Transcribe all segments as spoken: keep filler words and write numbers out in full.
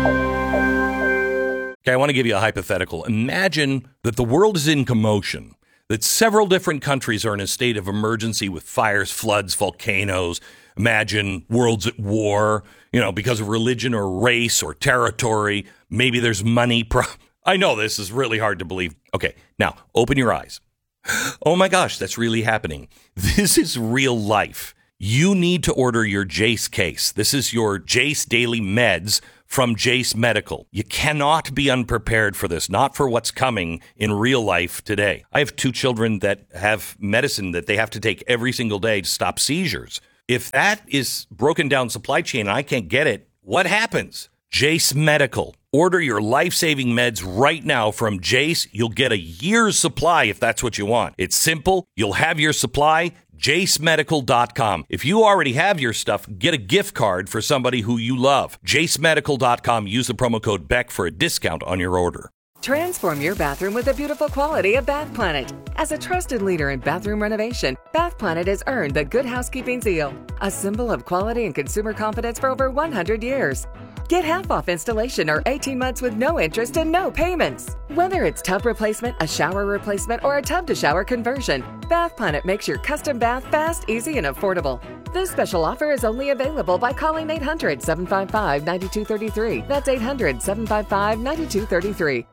Okay, I want to give you a hypothetical. Imagine that the world is in commotion, that several different countries are in a state of emergency with fires, floods, volcanoes. Imagine world's at war, you know, because of religion or race or territory. Maybe there's money. Pro- I know this is really hard to believe. Okay, now open your eyes. Oh my gosh, that's really happening. This is real life. You need to order your Jace case. This is your Jace Daily Meds from Jace Medical. You cannot be unprepared for this, not for what's coming in real life today. I have two children that have medicine that they have to take every single day to stop seizures. If that is broken down supply chain and I can't get it, what happens? Jace Medical. Order your life-saving meds right now from Jace. You'll get a year's supply if that's what you want. It's simple. You'll have your supply. jace medical dot com. If you already have your stuff, get a gift card for somebody who you love. jace medical dot com. Use the promo code Beck for a discount on your order. Transform your bathroom with the beautiful quality of Bath Planet. As a trusted leader in bathroom renovation, Bath Planet has earned the Good Housekeeping seal, a symbol of quality and consumer confidence for over one hundred years. Get half off installation or eighteen months with no interest and no payments. Whether it's tub replacement, a shower replacement, or a tub-to-shower conversion, Bath Planet makes your custom bath fast, easy, and affordable. This special offer is only available by calling eight hundred, seven five five, nine two three three. That's eight hundred, seven five five, nine two three three.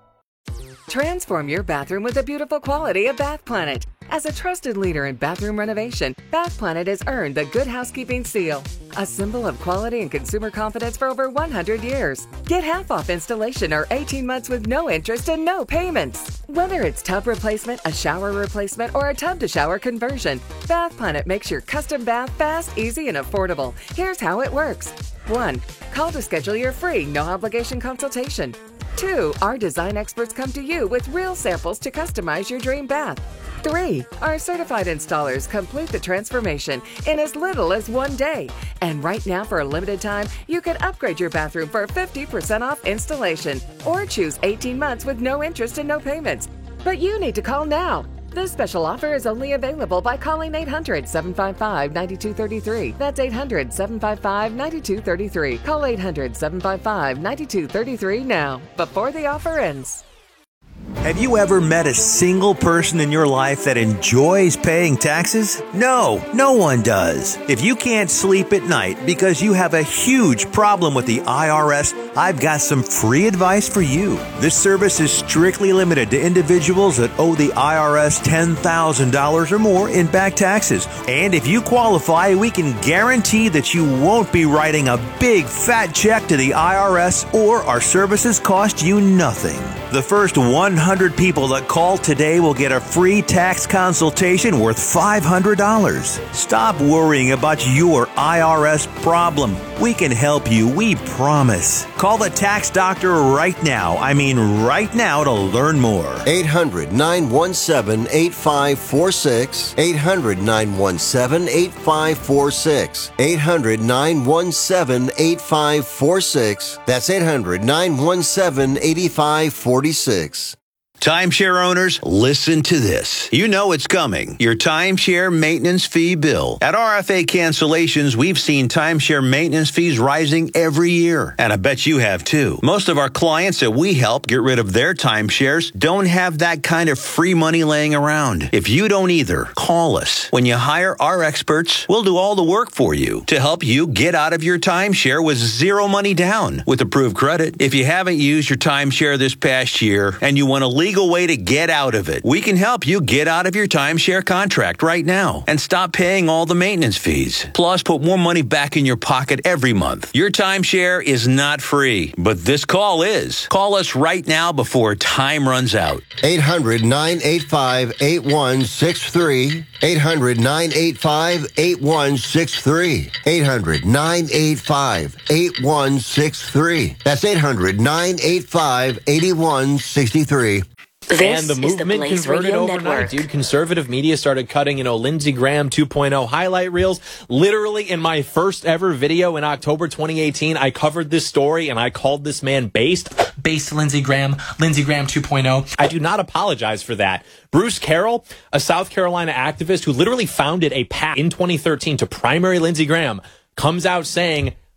Transform your bathroom with the beautiful quality of Bath Planet. As a trusted leader in bathroom renovation, Bath Planet has earned the Good Housekeeping seal, a symbol of quality and consumer confidence for over one hundred years. Get half off installation or eighteen months with no interest and no payments. Whether it's tub replacement, a shower replacement, or a tub-to-shower conversion, Bath Planet makes your custom bath fast, easy, and affordable. Here's how it works. one. Call to schedule your free, no-obligation consultation. two. Our design experts come to you with real samples to customize your dream bath. three. Our certified installers complete the transformation in as little as one day. And right now, for a limited time, you can upgrade your bathroom for fifty percent off installation or choose eighteen months with no interest and no payments. But you need to call now. This special offer is only available by calling eight hundred, seven five five, nine two three three. That's eight hundred, seven five five, nine two three three. Call eight hundred, seven five five, nine two three three now, before the offer ends. Have you ever met a single person in your life that enjoys paying taxes? No, no one does. If you can't sleep at night because you have a huge problem with the I R S, I've got some free advice for you. This service is strictly limited to individuals that owe the I R S ten thousand dollars or more in back taxes. And if you qualify, we can guarantee that you won't be writing a big fat check to the I R S, or our services cost you nothing. The first one hundred people that call today will get a free tax consultation worth five hundred dollars. Stop worrying about your I R S problem. We can help you, we promise. Call the tax doctor right now. I mean right now to learn more. eight hundred, nine one seven, eight five four six. eight hundred, nine one seven, eight five four six. eight hundred, nine one seven, eight five four six. That's eight hundred, nine one seven, eight five four six. Timeshare owners, listen to this. You know it's coming. Your timeshare maintenance fee bill. At R F A Cancellations, we've seen timeshare maintenance fees rising every year. And I bet you have too. Most of our clients that we help get rid of their timeshares don't have that kind of free money laying around. If you don't either, call us. When you hire our experts, we'll do all the work for you to help you get out of your timeshare with zero money down with approved credit. If you haven't used your timeshare this past year and you want to leave legal way to get out of it. We can help you get out of your timeshare contract right now and stop paying all the maintenance fees. Plus, put more money back in your pocket every month. Your timeshare is not free, but this call is. Call us right now before time runs out. eight hundred, nine eight five, eight one six three. eight hundred, nine eight five, eight one six three. eight hundred, nine eight five, eight one six three. That's eight hundred, nine eight five, eight one six three. This and the movement the converted Radio overnight, Network. dude. Conservative media started cutting, you know, Lindsey Graham two point oh highlight reels. Literally, in my first ever video in October twenty eighteen, I covered this story and I called this man based. Based Lindsey Graham, Lindsey Graham two point oh. I do not apologize for that. Bruce Carroll, a South Carolina activist who literally founded a PAC in twenty thirteen to primary Lindsey Graham, comes out saying,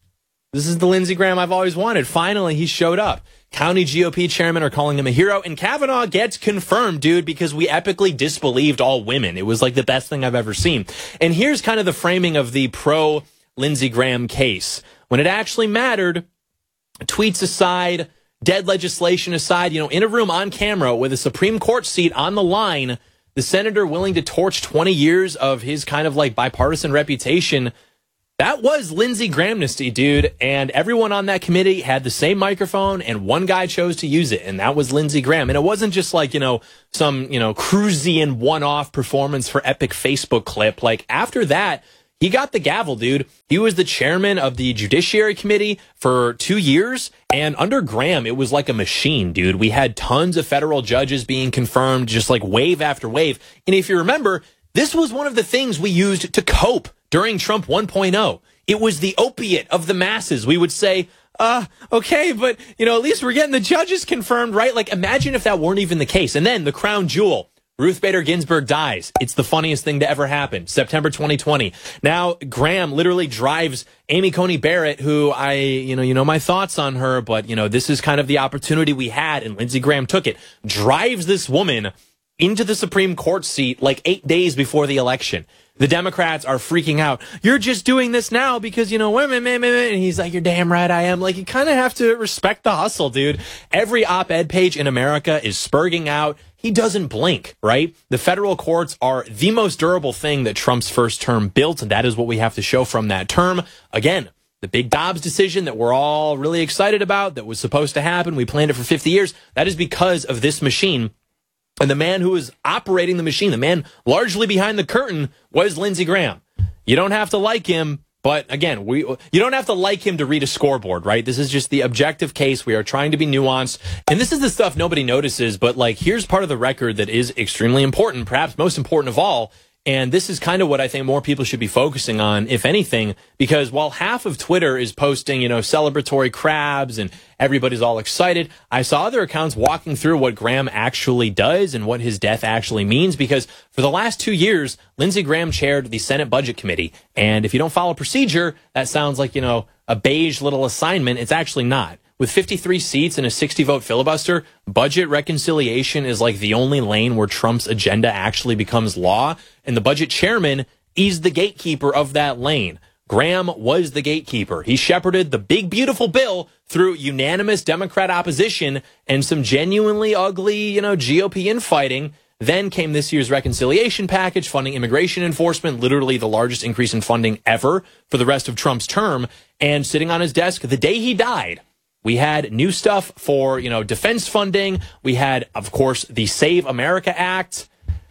This is the Lindsey Graham I've always wanted. Finally, he showed up. County G O P chairmen are calling him a hero, and Kavanaugh gets confirmed, dude, because we epically disbelieved all women. It was like the best thing I've ever seen. And here's kind of the framing of the pro-Lindsey Graham case. When it actually mattered, tweets aside, dead legislation aside, you know, in a room on camera with a Supreme Court seat on the line, the senator willing to torch twenty years of his kind of like bipartisan reputation, that was Lindsey Grahamnesty, dude. And everyone on that committee had the same microphone, and one guy chose to use it, and that was Lindsey Graham. And it wasn't just like, you know, some, you know, Cruisian one-off performance for epic Facebook clip. Like, after that, he got the gavel, dude. He was the chairman of the Judiciary Committee for two years, and under Graham, it was like a machine, dude. We had tons of federal judges being confirmed, just like wave after wave. And if you remember, this was one of the things we used to cope during Trump one point oh. It was the opiate of the masses. We would say, uh, okay, but, you know, at least we're getting the judges confirmed, right? Like, imagine if that weren't even the case. And then the crown jewel, Ruth Bader Ginsburg dies. It's the funniest thing to ever happen. September twenty twenty. Now, Graham literally drives Amy Coney Barrett, who I, you know, you know my thoughts on her, but, you know, this is kind of the opportunity we had, and Lindsey Graham took it. Drives this woman into the Supreme Court seat like eight days before the election. The Democrats are freaking out. You're just doing this now because, you know, women, men, men, men. And he's like, you're damn right I am. Like, you kind of have to respect the hustle, dude. Every op-ed page in America is spurging out. He doesn't blink, right? The federal courts are the most durable thing that Trump's first term built, and that is what we have to show from that term. Again, the big Dobbs decision that we're all really excited about, that was supposed to happen, we planned it for fifty years, that is because of this machine. And the man who was operating the machine, the man largely behind the curtain, was Lindsey Graham. You don't have to like him, but again, we you don't have to like him to read a scoreboard, right? This is just the objective case. We are trying to be nuanced. And this is the stuff nobody notices, but like, here's part of the record that is extremely important, perhaps most important of all. And this is kind of what I think more people should be focusing on, if anything, because while half of Twitter is posting, you know, celebratory crabs and everybody's all excited, I saw other accounts walking through what Graham actually does and what his death actually means, because for the last two years, Lindsey Graham chaired the Senate Budget Committee. And if you don't follow procedure, that sounds like, you know, a beige little assignment. It's actually not. With fifty-three seats and a sixty vote filibuster, budget reconciliation is like the only lane where Trump's agenda actually becomes law. And the budget chairman is the gatekeeper of that lane. Graham was the gatekeeper. He shepherded the big, beautiful bill through unanimous Democrat opposition and some genuinely ugly, you know, G O P infighting. Then came this year's reconciliation package, funding immigration enforcement, literally the largest increase in funding ever for the rest of Trump's term. And sitting on his desk the day he died, we had new stuff for, you know, defense funding. We had, of course, the Save America Act.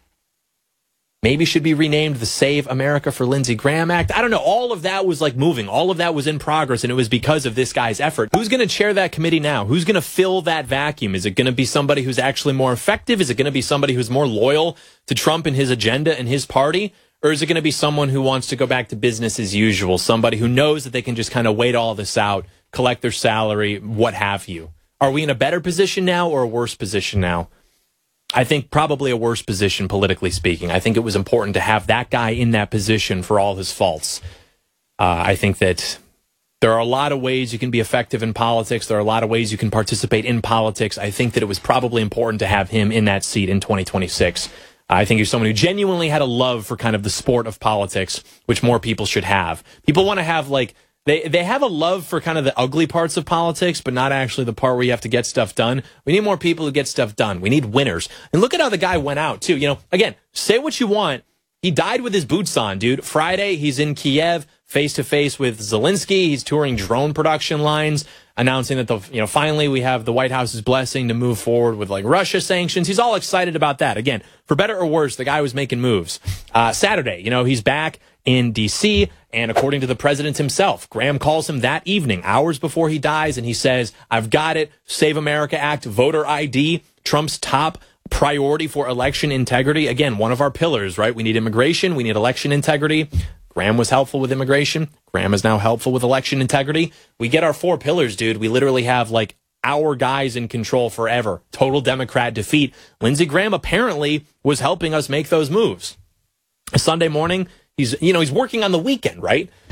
Maybe should be renamed the Save America for Lindsey Graham Act. I don't know. All of that was like moving. All of that was in progress, and it was because of this guy's effort. Who's going to chair that committee now? Who's going to fill that vacuum? Is it going to be somebody who's actually more effective? Is it going to be somebody who's more loyal to Trump and his agenda and his party? Or is it going to be someone who wants to go back to business as usual? Somebody who knows that they can just kind of wait all this out, collect their salary, what have you. Are we in a better position now or a worse position now? I think probably a worse position, politically speaking. I think it was important to have that guy in that position for all his faults. Uh, I think that there are a lot of ways you can be effective in politics. There are a lot of ways you can participate in politics. I think that it was probably important to have him in that seat in twenty twenty-six. I think he's someone who genuinely had a love for kind of the sport of politics, which more people should have. People want to have like, They they have a love for kind of the ugly parts of politics, but not actually the part where you have to get stuff done. We need more people who get stuff done. We need winners. And look at how the guy went out, too. You know, again, say what you want. He died with his boots on, dude. Friday, he's in Kiev, face-to-face with Zelensky. He's touring drone production lines, announcing that, the you know, finally we have the White House's blessing to move forward with, like, Russia sanctions. He's all excited about that. Again, for better or worse, the guy was making moves. Uh, Saturday, you know, he's back in D C, and according to the president himself, Graham calls him that evening, hours before he dies, and he says, I've got it, Save America Act, voter I D, Trump's top priority for election integrity. Again, one of our pillars, right? We need immigration, we need election integrity. Graham was helpful with immigration. Graham is now helpful with election integrity. We get our four pillars, dude. We literally have, like, our guys in control forever. Total Democrat defeat. Lindsey Graham apparently was helping us make those moves. Sunday morning, he's, you know, he's working on the weekend, right?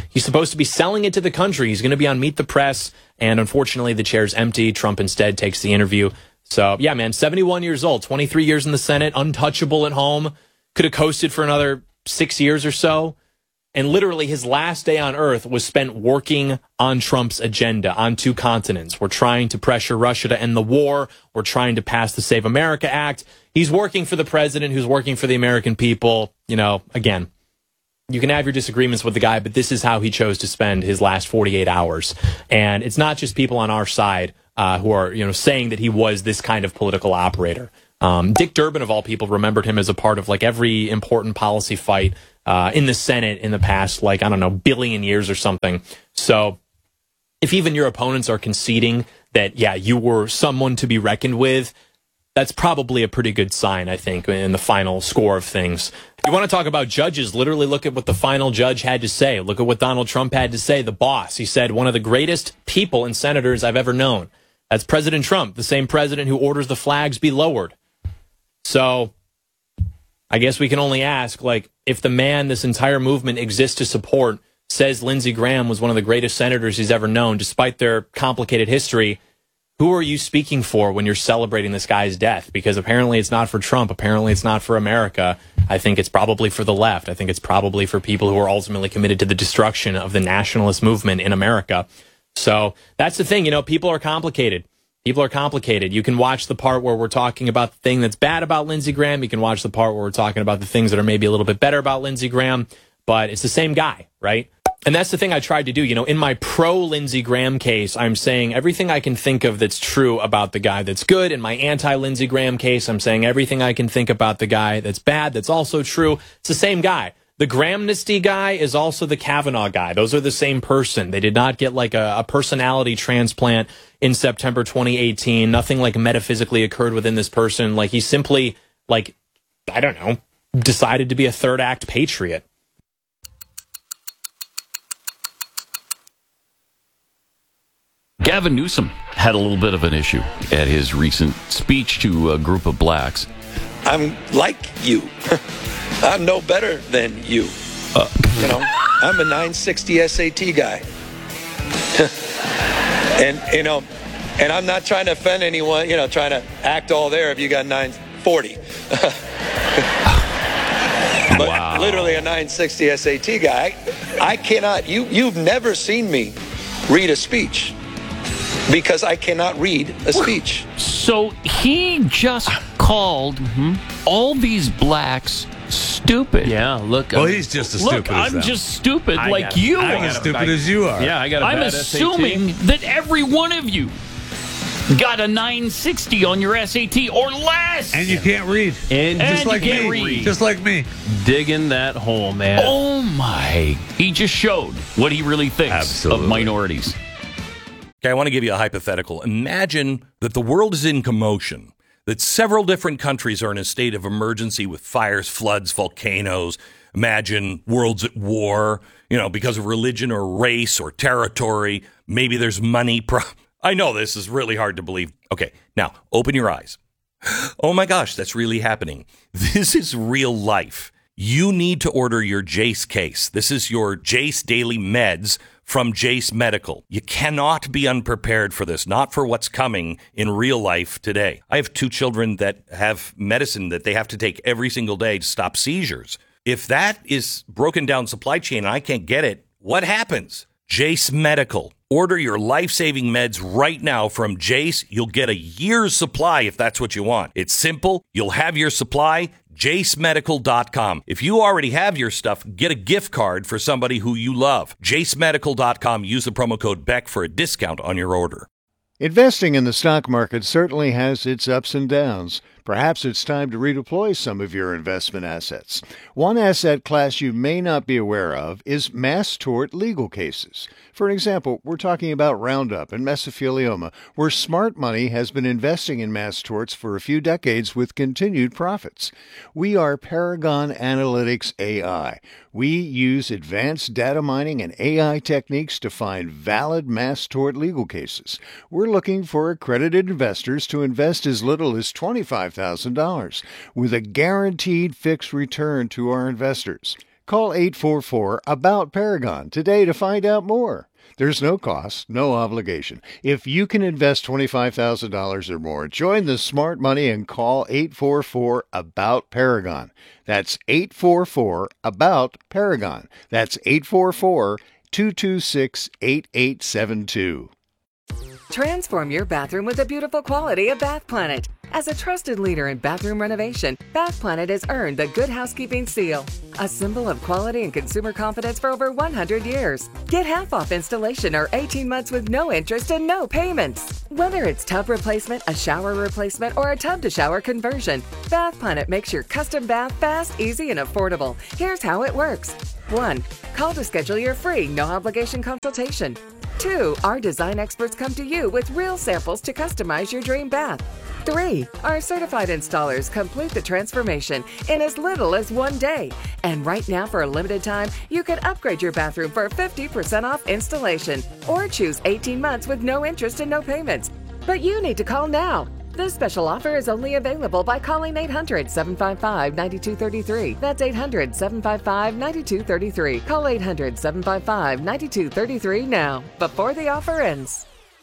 He's supposed to be selling it to the country. He's going to be on Meet the Press, and unfortunately the chair's empty. Trump instead takes the interview. So, yeah, man, seventy-one years old, twenty-three years in the Senate, untouchable at home, could have coasted for another six years or so. And literally his last day on Earth was spent working on Trump's agenda on two continents. We're trying to pressure Russia to end the war. We're trying to pass the Save America Act. He's working for the president who's working for the American people. You know, again, you can have your disagreements with the guy, but this is how he chose to spend his last forty-eight hours. And it's not just people on our side uh, who are, you know, saying that he was this kind of political operator. Um, Dick Durbin, of all people, remembered him as a part of like every important policy fight uh, in the Senate in the past, like, I don't know, billion years or something. So if even your opponents are conceding that, yeah, you were someone to be reckoned with, that's probably a pretty good sign, I think, in the final score of things. If you want to talk about judges, literally look at what the final judge had to say. Look at what Donald Trump had to say, the boss. He said, one of the greatest people and senators I've ever known. That's President Trump, the same president who orders the flags be lowered. So I guess we can only ask, like, if the man this entire movement exists to support says Lindsey Graham was one of the greatest senators he's ever known, despite their complicated history, who are you speaking for when you're celebrating this guy's death? Because apparently it's not for Trump. Apparently it's not for America. I think it's probably for the left. I think it's probably for people who are ultimately committed to the destruction of the nationalist movement in America. So that's the thing. You know, people are complicated. People are complicated. You can watch the part where we're talking about the thing that's bad about Lindsey Graham. You can watch the part where we're talking about the things that are maybe a little bit better about Lindsey Graham. But it's the same guy, right? And that's the thing I tried to do. You know, in my pro-Lindsey Graham case, I'm saying everything I can think of that's true about the guy that's good. In my anti-Lindsey Graham case, I'm saying everything I can think about the guy that's bad that's also true. It's the same guy. The Grahamnesty guy is also the Kavanaugh guy. Those are the same person. They did not get like a, a personality transplant in September twenty eighteen. Nothing like metaphysically occurred within this person. Like he simply, like, I don't know, decided to be a third act patriot. Gavin Newsom had a little bit of an issue at his recent speech to a group of blacks. I'm like you. I'm no better than you. Uh, you know, I'm a nine sixty S A T guy. and, you know, and I'm not trying to offend anyone, you know, trying to act all there if you got nine forty. But wow. Literally a nine sixty S A T guy. I, I cannot, you, you've never seen me read a speech. Because I cannot read a speech. So he just called mm-hmm. all these blacks stupid. Yeah, look. Well, I'm, he's just as look, stupid as I'm them. just stupid I like you I'm are. as stupid as you are. Yeah, I got a I'm bad assuming S A T. that every one of you got a nine sixty on your S A T or less. And you can't read. And, And just like you can't me. read. Just like me. Digging that hole, man. Oh, my. He just showed what he really thinks Absolutely. of minorities. Okay, I want to give you a hypothetical. Imagine that the world is in commotion, that several different countries are in a state of emergency with fires, floods, volcanoes. Imagine world's at war, you know, because of religion or race or territory. Maybe there's money. Pro- I know this is really hard to believe. Okay, now open your eyes. Oh my gosh, that's really happening. This is real life. You need to order your Jace case. This is your Jace Daily Meds from Jace Medical. You cannot be unprepared for this, not for what's coming in real life today. I have two children that have medicine that they have to take every single day to stop seizures. If that is broken down supply chain and I can't get it, what happens? Jace Medical. Order your life-saving meds right now from Jace. You'll get a year's supply if that's what you want. It's simple. You'll have your supply. jace medical dot com. If you already have your stuff, get a gift card for somebody who you love. jace medical dot com. Use the promo code Beck for a discount on your order. Investing in the stock market certainly has its ups and downs. Perhaps it's time to redeploy some of your investment assets. One asset class you may not be aware of is mass tort legal cases. For example, we're talking about Roundup and mesothelioma, where smart money has been investing in mass torts for a few decades with continued profits. We are Paragon Analytics A I. We use advanced data mining and A I techniques to find valid mass tort legal cases. We're looking for accredited investors to invest as little as twenty-five thousand dollars with a guaranteed fixed return to our investors. Call eight four four, A B O U T, Paragon today to find out more. There's no cost, no obligation. If you can invest twenty-five thousand dollars or more, join the smart money and call eight four four, A B O U T, Paragon. That's eight four four, A B O U T, Paragon. That's eight four four, two two six, eight eight seven two. Transform your bathroom with the beautiful quality of Bath Planet. As a trusted leader in bathroom renovation, Bath Planet has earned the Good Housekeeping seal, a symbol of quality and consumer confidence for over one hundred years. Get half off installation or eighteen months with no interest and no payments. Whether it's tub replacement, a shower replacement, or a tub-to-shower conversion, Bath Planet makes your custom bath fast, easy, and affordable. Here's how it works. one. Call to schedule your free, no-obligation consultation. two. Our design experts come to you with real samples to customize your dream bath. three. Our certified installers complete the transformation in as little as one day. And right now, for a limited time, you can upgrade your bathroom for fifty percent off installation or choose eighteen months with no interest and no payments. But you need to call now. This special offer is only available by calling eight hundred, seven five five, nine two three three. That's eight hundred, seven five five, nine two three three. Call eight hundred, seven five five, nine two three three now, before the offer ends.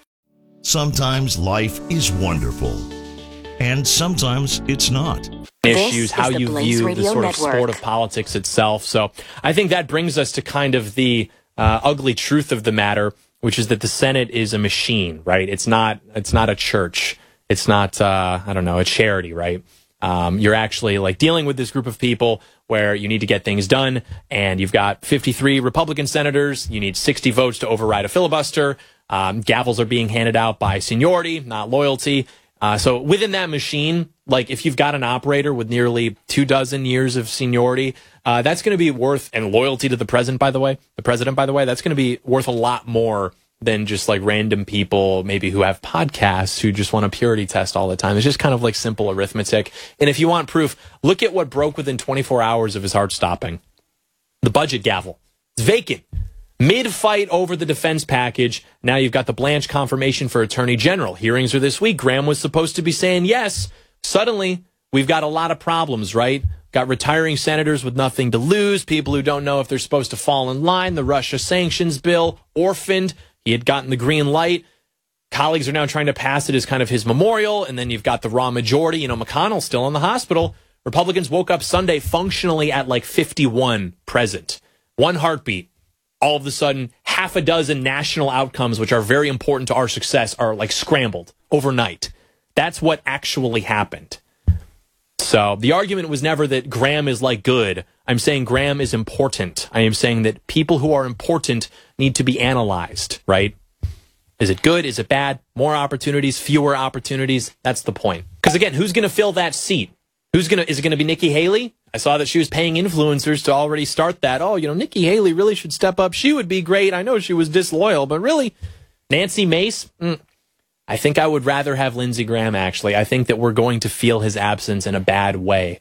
Sometimes life is wonderful, and sometimes it's not. Issues, how you view the sort of sport of politics itself. So I think that brings us to kind of the uh, ugly truth of the matter, which is that the Senate is a machine, right? It's not, it's not a church. It's not, uh, I don't know, a charity, right? Um, you're actually like dealing with this group of people where you need to get things done, and you've got fifty-three Republican senators. You need sixty votes to override a filibuster. Um, gavels are being handed out by seniority, not loyalty. Uh, so within that machine, like if you've got an operator with nearly two dozen years of seniority, uh, that's going to be worth, and loyalty to the president, by the way, the president, by the way, that's going to be worth a lot more than just like random people maybe who have podcasts who just want a purity test all the time. It's just kind of like simple arithmetic. And if you want proof, look at what broke within twenty-four hours of his heart stopping. The budget gavel. It's vacant. Mid-fight over the defense package. Now you've got the Blanche confirmation for Attorney General. Hearings are this week. Graham was supposed to be saying yes. Suddenly, we've got a lot of problems, right? Got retiring senators with nothing to lose, people who don't know if they're supposed to fall in line, the Russia sanctions bill, orphaned. He had gotten the green light. Colleagues are now trying to pass it as kind of his memorial. And then you've got the raw majority. You know, McConnell's still in the hospital. Republicans woke up Sunday functionally at like fifty-one present. One heartbeat. All of a sudden, half a dozen national outcomes, which are very important to our success, are like scrambled overnight. That's what actually happened. So the argument was never that Graham is like good. I'm saying Graham is important. I am saying that people who are important need to be analyzed, right? Is it good? Is it bad? More opportunities, fewer opportunities? That's the point. Because again, who's going to fill that seat? Who's going to, is it going to be Nikki Haley? I saw that she was paying influencers to already start that. Oh, you know, Nikki Haley really should step up. She would be great. I know she was disloyal, but really, Nancy Mace? Mm. I think I would rather have Lindsey Graham, actually. I think that we're going to feel his absence in a bad way.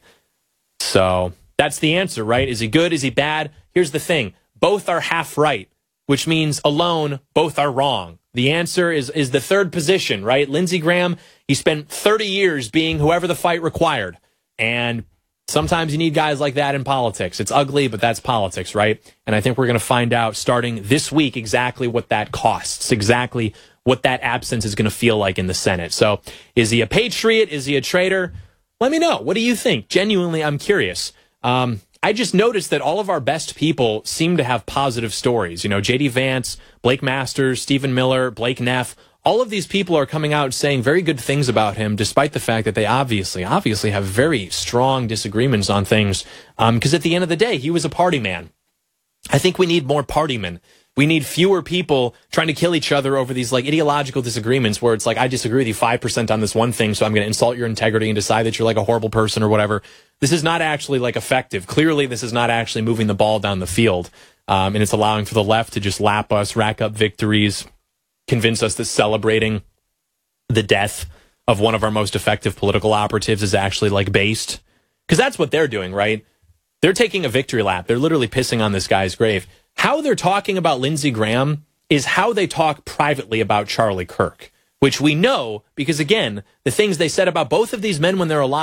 So that's the answer, right? Is he good? Is he bad? Here's the thing. Both are half right, which means alone, both are wrong. The answer is, is the third position, right? Lindsey Graham, he spent thirty years being whoever the fight required. And sometimes you need guys like that in politics. It's ugly, but that's politics, right? And I think we're going to find out starting this week exactly what that costs, exactly what that absence is going to feel like in the Senate. So is he a patriot? Is he a traitor? Let me know. What do you think? Genuinely, I'm curious. Um, I just noticed that all of our best people seem to have positive stories. You know, J D Vance, Blake Masters, Stephen Miller, Blake Neff. All of these people are coming out saying very good things about him, despite the fact that they obviously, obviously have very strong disagreements on things. Because um, at the end of the day, he was a party man. I think we need more party men. We need fewer people trying to kill each other over these like ideological disagreements where it's like, I disagree with you five percent on this one thing, so I'm going to insult your integrity and decide that you're like a horrible person or whatever. This is not actually like effective. Clearly, this is not actually moving the ball down the field. Um, and it's allowing for the left to just lap us, rack up victories, convince us that celebrating the death of one of our most effective political operatives is actually like based. Because that's what they're doing, right? They're taking a victory lap. They're literally pissing on this guy's grave. How they're talking about Lindsey Graham is how they talk privately about Charlie Kirk, which we know because, again, the things they said about both of these men when they're alive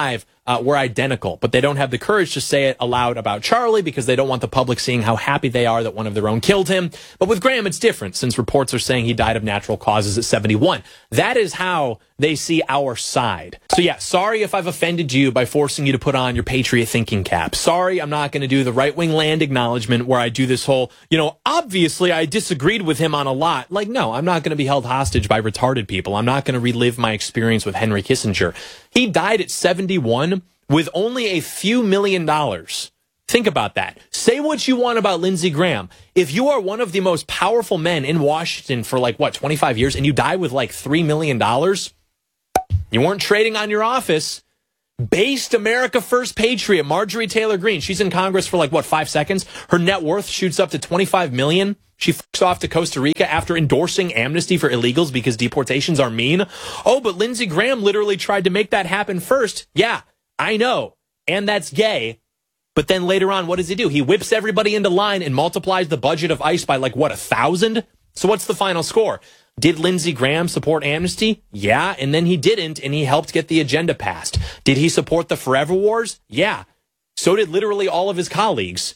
uh, were identical, but they don't have the courage to say it aloud about Charlie because they don't want the public seeing how happy they are that one of their own killed him. But with Graham, it's different, since reports are saying he died of natural causes at seventy-one. That is how they see our side. So yeah, sorry if I've offended you by forcing you to put on your patriot thinking cap. Sorry, I'm not going to do the right-wing land acknowledgement where I do this whole, you know, obviously I disagreed with him on a lot. Like, no, I'm not going to be held hostage by retarded people. I'm not going to relive my experience with Henry Kissinger. He died at seventy-one with only a few million dollars. Think about that. Say what you want about Lindsey Graham. If you are one of the most powerful men in Washington for like, what, twenty-five years, and you die with like three million dollars, you weren't trading on your office. Based America First patriot Marjorie Taylor Greene. She's in Congress for like, what, five seconds? Her net worth shoots up to twenty-five million dollars. She fucks off to Costa Rica after endorsing amnesty for illegals because deportations are mean. Oh, but Lindsey Graham literally tried to make that happen first. Yeah, I know. And that's gay. But then later on, what does he do? He whips everybody into line and multiplies the budget of ICE by like, what, a thousand? So what's the final score? Did Lindsey Graham support amnesty? Yeah, and then he didn't, and he helped get the agenda passed. Did he support the Forever Wars? Yeah. So did literally all of his colleagues.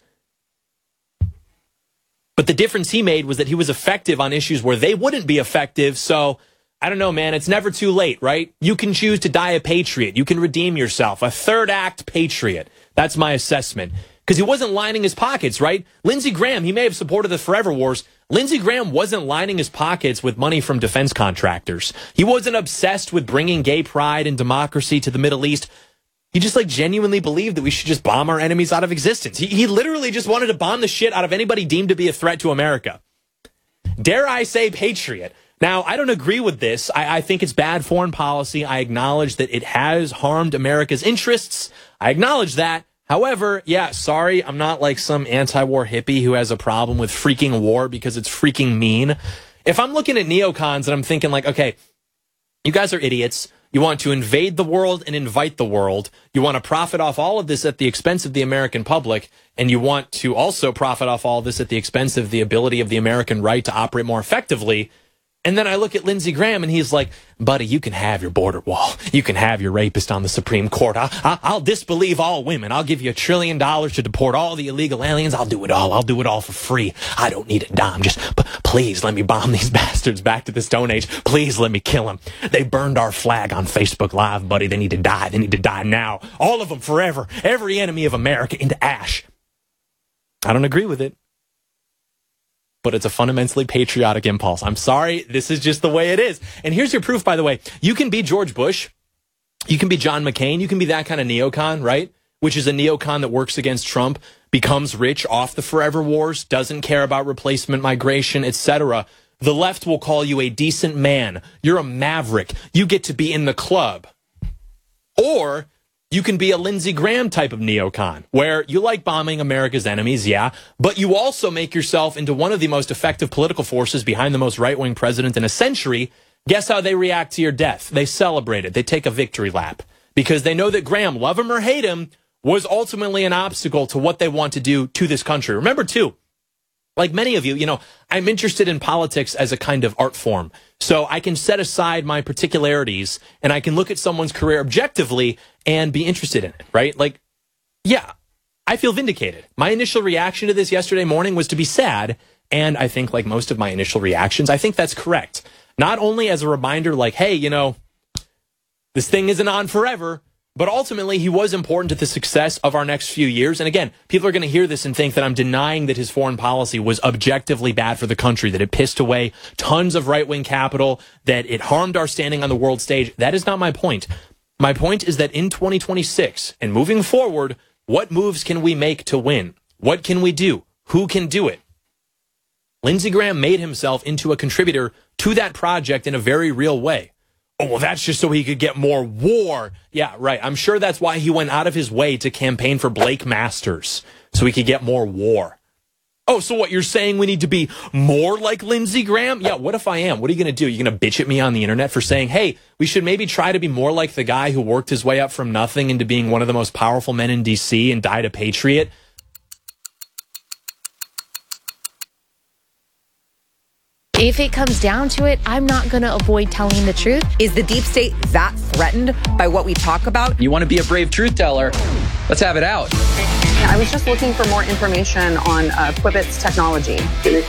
But the difference he made was that he was effective on issues where they wouldn't be effective. So, I don't know, man. It's never too late, right? You can choose to die a patriot. You can redeem yourself. A third act patriot. That's my assessment. Because he wasn't lining his pockets, right? Lindsey Graham, he may have supported the Forever Wars. Lindsey Graham wasn't lining his pockets with money from defense contractors. He wasn't obsessed with bringing gay pride and democracy to the Middle East. He just like genuinely believed that we should just bomb our enemies out of existence. He, he literally just wanted to bomb the shit out of anybody deemed to be a threat to America. Dare I say patriot? Now, I don't agree with this. I, I think it's bad foreign policy. I acknowledge that it has harmed America's interests. I acknowledge that. However, yeah, sorry, I'm not like some anti-war hippie who has a problem with freaking war because it's freaking mean. If I'm looking at neocons and I'm thinking like, okay, you guys are idiots. You want to invade the world and invite the world. You want to profit off all of this at the expense of the American public. And you want to also profit off all of this at the expense of the ability of the American right to operate more effectively. And then I look at Lindsey Graham and he's like, buddy, you can have your border wall. You can have your rapist on the Supreme Court. I, I, I'll disbelieve all women. I'll give you a trillion dollars to deport all the illegal aliens. I'll do it all. I'll do it all for free. I don't need a dime. Just p- please let me bomb these bastards back to the Stone Age. Please let me kill them. They burned our flag on Facebook Live, buddy. They need to die. They need to die now. All of them forever. Every enemy of America into ash. I don't agree with it. But it's a fundamentally patriotic impulse. I'm sorry, this is just the way it is. And here's your proof, by the way. You can be George Bush. You can be John McCain. You can be that kind of neocon, right? Which is a neocon that works against Trump, becomes rich off the Forever Wars, doesn't care about replacement migration, et cetera. The left will call you a decent man. You're a maverick. You get to be in the club. Or you can be a Lindsey Graham type of neocon, where you like bombing America's enemies, yeah, but you also make yourself into one of the most effective political forces behind the most right-wing president in a century. Guess how they react to your death? They celebrate it. They take a victory lap because they know that Graham, love him or hate him, was ultimately an obstacle to what they want to do to this country. Remember, too, like many of you, you know, I'm interested in politics as a kind of art form. So I can set aside my particularities and I can look at someone's career objectively and be interested in it, right? Like, yeah, I feel vindicated. My initial reaction to this yesterday morning was to be sad. And I think like most of my initial reactions, I think that's correct. Not only as a reminder like, hey, you know, this thing isn't on forever, but ultimately he was important to the success of our next few years. And again, people are going to hear this and think that I'm denying that his foreign policy was objectively bad for the country, that it pissed away tons of right-wing capital, that it harmed our standing on the world stage. That is not my point. My point is that in twenty twenty-six and moving forward, what moves can we make to win? What can we do? Who can do it? Lindsey Graham made himself into a contributor to that project in a very real way. Oh, well, that's just so he could get more war. Yeah, right. I'm sure that's why he went out of his way to campaign for Blake Masters, so he could get more war. Oh, so what, you're saying we need to be more like Lindsey Graham? Yeah, what if I am? What are you going to do? You're going to bitch at me on the internet for saying, hey, we should maybe try to be more like the guy who worked his way up from nothing into being one of the most powerful men in D C and died a patriot? If it comes down to it, I'm not going to avoid telling the truth. Is the deep state that threatened by what we talk about? You want to be a brave truth teller? Let's have it out. I was just looking for more information on uh, Quibbit's technology.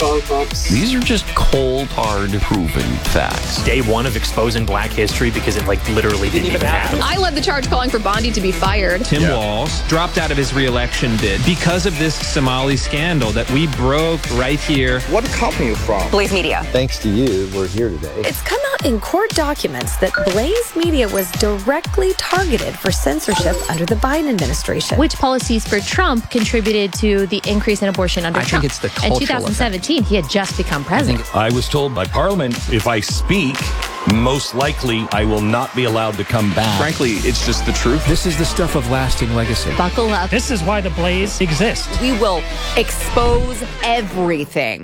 These are just cold, hard, proven facts. Day one of exposing black history because it like literally didn't, didn't even happen. I led the charge calling for Bondi to be fired. Tim yeah. Walz dropped out of his re-election bid because of this Somali scandal that we broke right here. What company are you from? Blaze Media. Thanks to you, we're here today. It's come out in court documents that Blaze Media was directly targeted for censorship under the Biden administration. Which policies for Trump contributed to the increase in abortion under I Trump? I think it's the cultural In twenty seventeen, effect. He had just become president. I, I was told by Parliament, if I speak, most likely I will not be allowed to come back. Frankly, it's just the truth. This is the stuff of lasting legacy. Buckle up. This is why the Blaze exists. We will expose everything.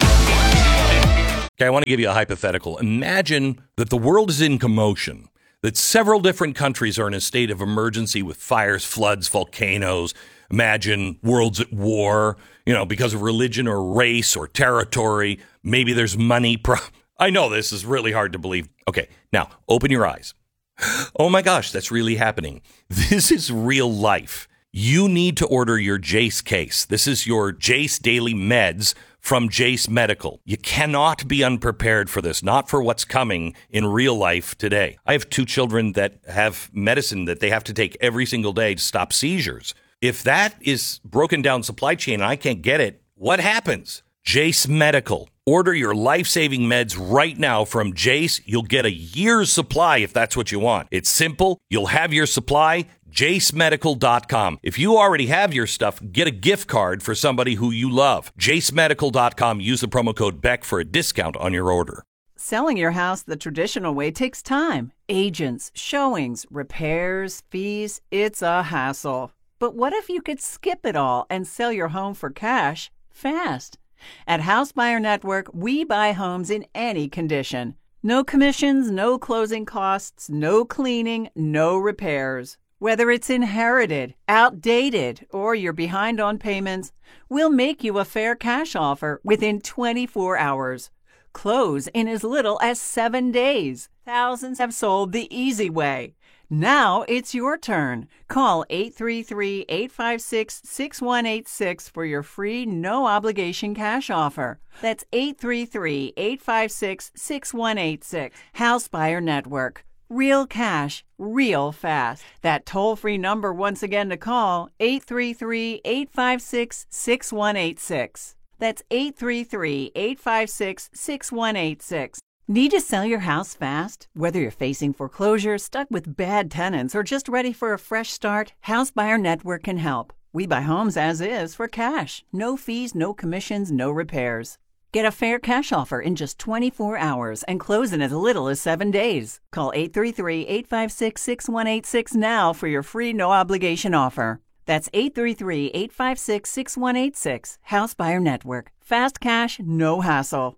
Okay, I want to give you a hypothetical. Imagine that the world is in commotion, that several different countries are in a state of emergency with fires, floods, volcanoes. Imagine worlds at war, you know, because of religion or race or territory. Maybe there's money. Pro- I know this is really hard to believe. Okay, now open your eyes. Oh my gosh, that's really happening. This is real life. You need to order your Jace case. This is your Jace Daily Meds from Jace Medical. You cannot be unprepared for this, not for what's coming in real life today. I have two children that have medicine that they have to take every single day to stop seizures. If that is broken down supply chain and I can't get it, what happens? Jace Medical. Order your life-saving meds right now from Jace. You'll get a year's supply if that's what you want. It's simple. You'll have your supply. jace medical dot com. If you already have your stuff, get a gift card for somebody who you love. jace medical dot com. Use the promo code Beck for a discount on your order. Selling your house the traditional way takes time. Agents, showings, repairs, fees. It's a hassle. But what if you could skip it all and sell your home for cash fast? At House Buyer Network, we buy homes in any condition. No commissions, no closing costs, no cleaning, no repairs. Whether it's inherited, outdated, or you're behind on payments, we'll make you a fair cash offer within twenty-four hours. Close in as little as seven days. Thousands have sold the easy way. Now it's your turn. Call eight three three, eight five six, six one eight six for your free, no-obligation cash offer. That's eight three three, eight five six, six one eight six. House Buyer Network. Real cash, real fast. That toll-free number once again to call, eight three three, eight five six, six one eight six. That's eight three three, eight five six, six one eight six. Need to sell your house fast? Whether you're facing foreclosure, stuck with bad tenants, or just ready for a fresh start, House Buyer Network can help. We buy homes as is for cash. No fees, no commissions, no repairs. Get a fair cash offer in just twenty-four hours and close in as little as seven days. Call eight three three, eight five six, six one eight six now for your free no-obligation offer. That's eight three three, eight five six, six one eight six. House Buyer Network. Fast cash, no hassle.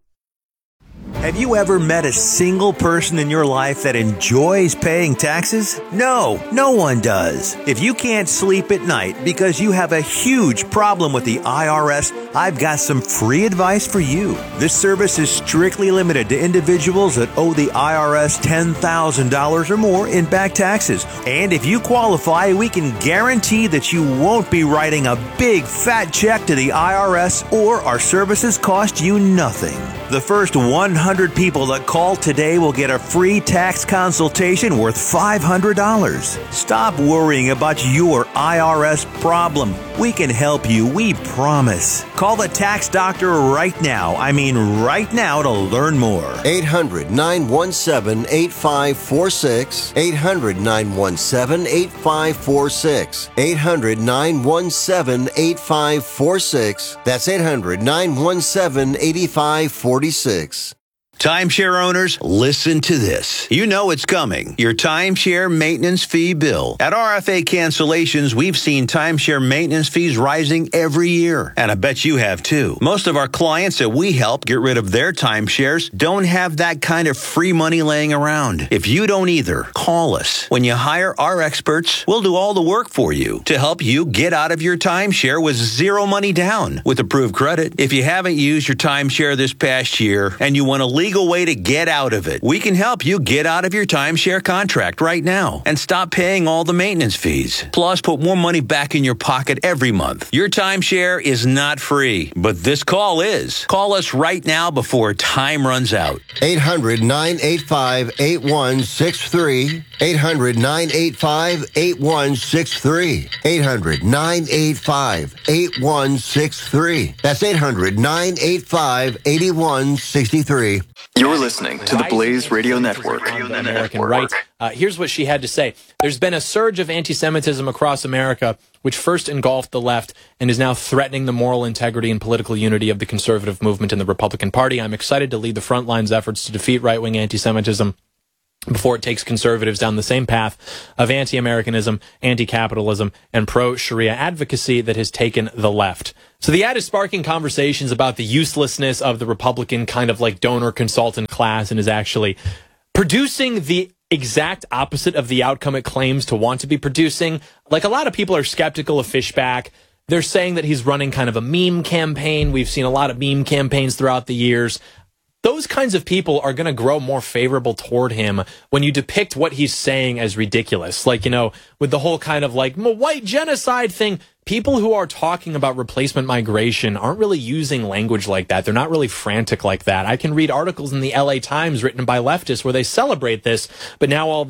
Have you ever met a single person in your life that enjoys paying taxes? No, no one does. If you can't sleep at night because you have a huge problem with the I R S, I've got some free advice for you. This service is strictly limited to individuals that owe the I R S ten thousand dollars or more in back taxes. And if you qualify, we can guarantee that you won't be writing a big fat check to the I R S, or our services cost you nothing. The first one hundred people that call today will get a free tax consultation worth five hundred dollars. Stop worrying about your I R S problem. We can help you, we promise. Call the tax doctor right now. I mean right now to learn more. eight hundred, nine one seven, eight five four six. eight hundred, nine one seven, eight five four six. eight hundred, nine one seven, eight five four six. That's eight hundred, nine one seven, eight five four six. Timeshare owners, listen to this. You know it's coming. Your timeshare maintenance fee bill. At R F A Cancellations, we've seen timeshare maintenance fees rising every year. And I bet you have too. Most of our clients that we help get rid of their timeshares don't have that kind of free money laying around. If you don't either, call us. When you hire our experts, we'll do all the work for you to help you get out of your timeshare with zero money down with approved credit. If you haven't used your timeshare this past year and you want to leave legal way to get out of it. We can help you get out of your timeshare contract right now and stop paying all the maintenance fees. Plus, put more money back in your pocket every month. Your timeshare is not free, but this call is. Call us right now before time runs out. eight hundred, nine eight five, eight one six three. eight hundred, nine eight five, eight one six three. eight hundred, nine eight five, eight one six three. That's eight hundred, nine eight five, eight one six three. You're listening to the Blaze Radio Network. On the American right. Uh, here's what she had to say. There's been a surge of anti-Semitism across America, which first engulfed the left and is now threatening the moral integrity and political unity of the conservative movement in the Republican Party. I'm excited to lead the front lines efforts to defeat right-wing anti-Semitism before it takes conservatives down the same path of anti-Americanism, anti-capitalism, and pro-Sharia advocacy that has taken the left. So the ad is sparking conversations about the uselessness of the Republican kind of like donor consultant class and is actually producing the exact opposite of the outcome it claims to want to be producing. Like, a lot of people are skeptical of Fishback. They're saying that he's running kind of a meme campaign. We've seen a lot of meme campaigns throughout the years. Those kinds of people are going to grow more favorable toward him when you depict what he's saying as ridiculous. Like, you know, with the whole kind of like white genocide thing, people who are talking about replacement migration aren't really using language like that. They're not really frantic like that. I can read articles in the L A Times written by leftists where they celebrate this, but now all of